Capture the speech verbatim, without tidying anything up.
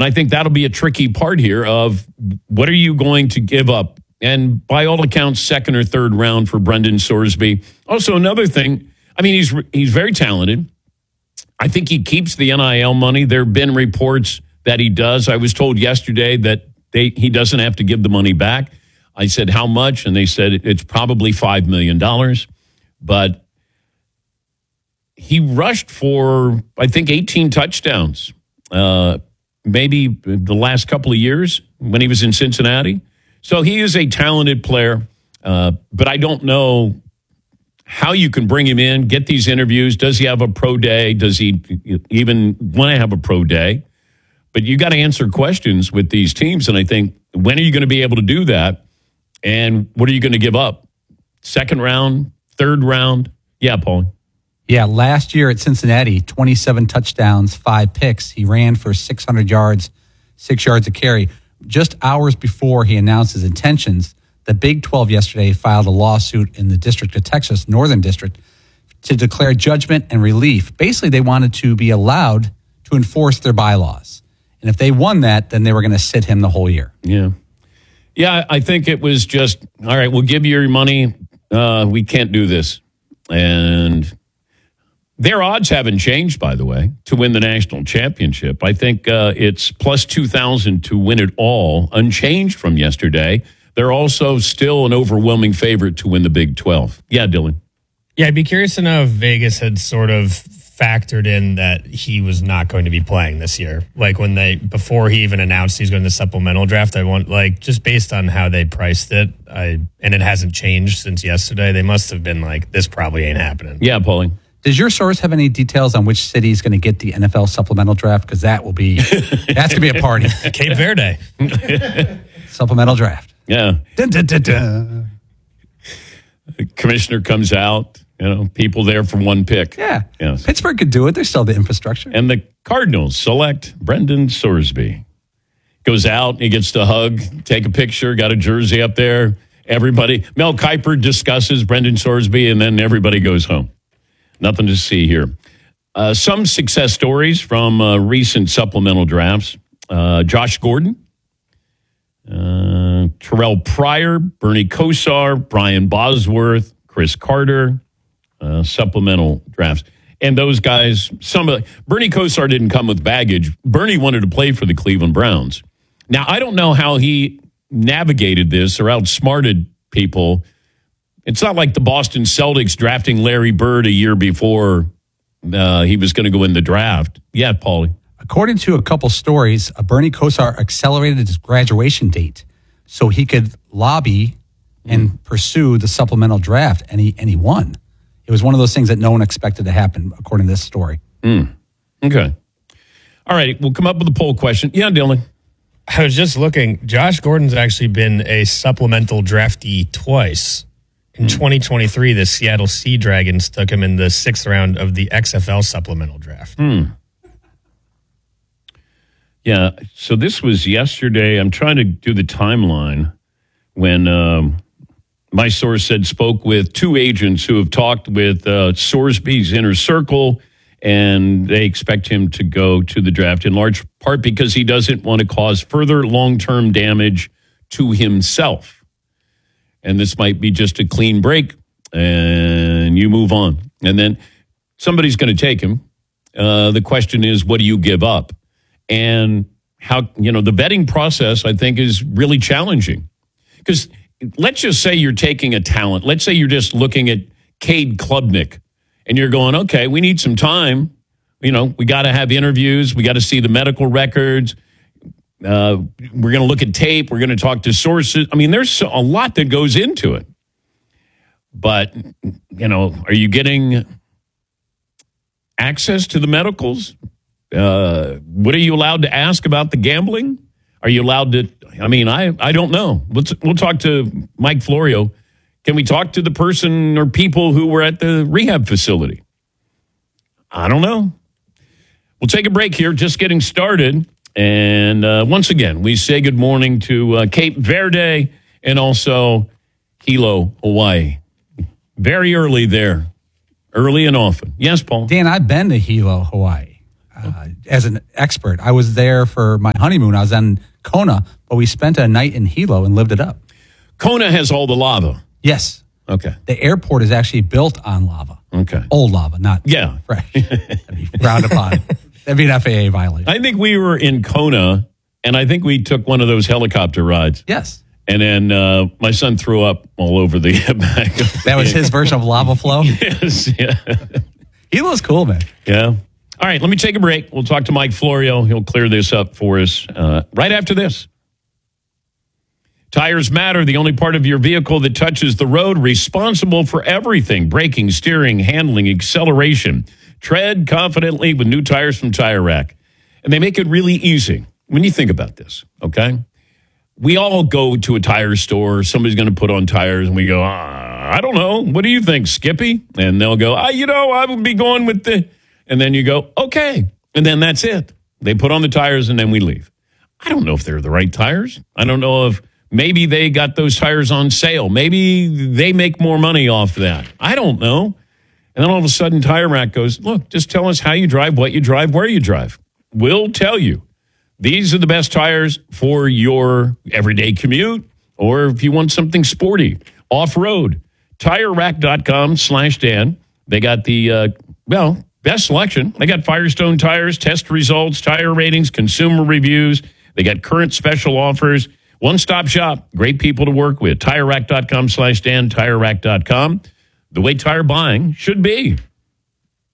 And I think that'll be a tricky part here of what are you going to give up? And by all accounts, second or third round for Brendan Sorsby. Also, another thing, I mean, he's he's very talented. I think he keeps the N I L money. There have been reports that he does. I was told yesterday that they he doesn't have to give the money back. I said, how much? And they said it's probably five million dollars. But he rushed for, I think, eighteen touchdowns, uh, maybe the last couple of years when he was in Cincinnati. So he is a talented player, uh, but I don't know how you can bring him in, get these interviews. Does he have a pro day? Does he even want to have a pro day? But you got to answer questions with these teams, and I think, when are you going to be able to do that? And what are you going to give up? Second round, third round? Yeah, Paul. Yeah, last year at Cincinnati, twenty-seven touchdowns, five picks. He ran for six hundred yards, six yards a carry. Just hours before he announced his intentions, the Big twelve yesterday filed a lawsuit in the District of Texas, Northern District, to declare judgment and relief. Basically, they wanted to be allowed to enforce their bylaws. And if they won that, then they were going to sit him the whole year. Yeah. Yeah, I think it was just, all right, we'll give you your money. Uh, we can't do this. And their odds haven't changed, by the way, to win the national championship. I think uh, it's plus two thousand to win it all, unchanged from yesterday. They're also still an overwhelming favorite to win the Big twelve. Yeah, Dylan. Yeah, I'd be curious to know if Vegas had sort of factored in that he was not going to be playing this year. Like when they, before he even announced he's going to the supplemental draft, I want, like, just based on how they priced it, I and it hasn't changed since yesterday, they must have been like, this probably ain't happening. Yeah, Paulie. Does your source have any details on which city is going to get the N F L supplemental draft? Because that will be, that's going to be a party. Cape Verde. Supplemental draft. Yeah. Dun, dun, dun, dun. The commissioner comes out, you know, people there for one pick. Yeah. Yes. Pittsburgh could do it. There's still the infrastructure. And the Cardinals select Brendan Sorsby. Goes out, he gets to hug, take a picture, got a jersey up there. Everybody, Mel Kiper discusses Brendan Sorsby, and then everybody goes home. Nothing to see here. Uh, some success stories from uh, recent supplemental drafts. Uh, Josh Gordon, uh, Terrell Pryor, Bernie Kosar, Brian Bosworth, Chris Carter, uh, supplemental drafts. And those guys, some of the, Bernie Kosar didn't come with baggage. Bernie wanted to play for the Cleveland Browns. Now, I don't know how he navigated this or outsmarted people. It's not like the Boston Celtics drafting Larry Bird a year before uh, he was going to go in the draft. Yeah, Paulie. According to a couple stories, uh, Bernie Kosar accelerated his graduation date so he could lobby and mm. pursue the supplemental draft, and he and he won. It was one of those things that no one expected to happen, according to this story. Mm. Okay. All right, we'll come up with a poll question. Yeah, Dylan. I was just looking. Josh Gordon's actually been a supplemental draftee twice. In twenty twenty-three, the Seattle Sea Dragons took him in the sixth round of the X F L supplemental draft. Hmm. Yeah, so this was yesterday. I'm trying to do the timeline when um, my source said spoke with two agents who have talked with uh, Sorsby's inner circle, and they expect him to go to the draft in large part because he doesn't want to cause further long-term damage to himself. And this might be just a clean break, and you move on. And then somebody's going to take him. Uh, the question is, what do you give up? And how, you know, the vetting process, I think, is really challenging. Because let's just say you're taking a talent. Let's say you're just looking at Cade Klubnik, and you're going, okay, we need some time. You know, we got to have interviews. We got to see the medical records. Uh, we're going to look at tape. We're going to talk to sources. I mean, there's a lot that goes into it. But, you know, are you getting access to the medicals? Uh, what are you allowed to ask about the gambling? Are you allowed to? I mean, I, I don't know. Let's, we'll talk to Mike Florio. Can we talk to the person or people who were at the rehab facility? I don't know. We'll take a break here, just getting started. And uh, once again, we say good morning to uh, Cape Verde and also Hilo, Hawaii. Very early there, early and often. Yes, Paul? Dan, I've been to Hilo, Hawaii. Uh, uh, as an expert. I was there for my honeymoon. I was in Kona, but we spent a night in Hilo and lived it up. Kona has all the lava. Yes. Okay. The airport is actually built on lava. Okay. Old lava, not Yeah. fresh. That'd be frowned upon. That'd be an F A A violation. I think we were in Kona, and I think we took one of those helicopter rides. Yes. And then uh, my son threw up all over the back. Of That was his version of lava flow. Yes, yeah. Hilo's cool, man. Yeah. All right, let me take a break. We'll talk to Mike Florio. He'll clear this up for us uh, right after this. Tires Matter, the only part of your vehicle that touches the road, responsible for everything: braking, steering, handling, acceleration. Tread confidently with new tires from Tire Rack. And they make it really easy when you think about this, okay? We all go to a tire store. Somebody's going to put on tires, and we go, ah, I don't know. What do you think, Skippy? And they'll go, ah, you know, I would be going with the... And then you go, okay. And then that's it. They put on the tires, and then we leave. I don't know if they're the right tires. I don't know if maybe they got those tires on sale. Maybe they make more money off that. I don't know. And then all of a sudden, Tire Rack goes, look, just tell us how you drive, what you drive, where you drive. We'll tell you. These are the best tires for your everyday commute, or if you want something sporty, off-road. TireRack.com slash Dan. They got the, uh, well, best selection. They got Firestone tires, test results, tire ratings, consumer reviews. They got current special offers. One-stop shop. Great people to work with. TireRack.com slash Dan. TireRack dot com. The way tire buying should be.